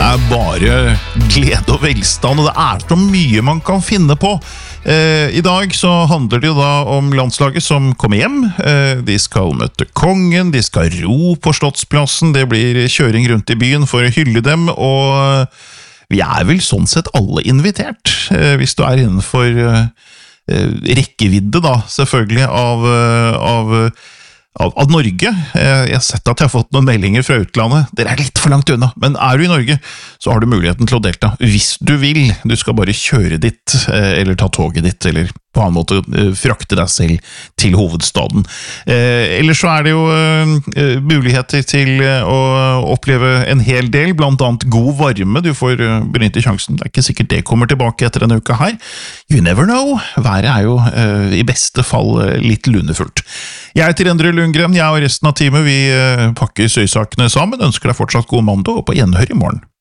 bare glede og velstand, og det så mye man kan finne på. I dag så handler det jo da om landslaget som kommer hjem. De skal møte kongen, de skal ro på Slottsplassen, det blir kjøring rundt i byen for å hylle dem, og vi vel sånn sett alle invitert, hvis du innenfor rekkevidde da, selvfølgelig, av Norge. Jeg har sett at jeg har fått noen meldinger fra utlandet. Dere litt for langt unna, men du i Norge, så har du muligheten til å delta. Hvis du vil, du skal bare kjøre ditt, eller ta toget ditt, eller på annen måte frakte deg selv til hovedstaden. Ellers så det jo muligheter til å oppleve en hel del, blant annet god varme. Du får benytte sjansen. Det ikke sikkert det kommer tilbake etter denne uka her. You never know. Været jo i beste fall litt lundefullt. Jeg heter Endre Lundgren, jeg og resten av teamet vi pakker søysakene sammen, ønsker deg fortsatt god mandag og på gjenhør i morgen.